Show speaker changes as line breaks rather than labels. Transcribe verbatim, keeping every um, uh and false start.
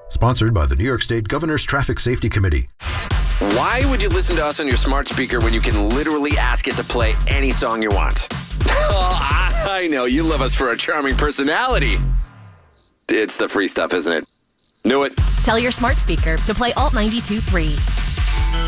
Sponsored by the New York State Governor's Traffic Safety Committee.
Why would you listen to us on your smart speaker when you can literally ask it to play any song you want? Oh, I know. You love us for our charming personality. It's the free stuff, isn't it? Knew it.
Tell your smart speaker to play Alt ninety-two point three.